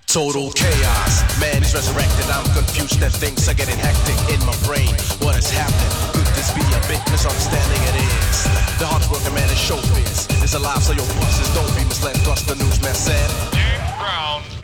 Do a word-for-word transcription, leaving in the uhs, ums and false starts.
Total chaos, man is resurrected. I'm confused and things are getting hectic in my brain. What is happening? Could this be a big misunderstanding? It is. The hardworking man is showbiz is alive, so your bosses don't be misled. Cause the newsman said, James Brown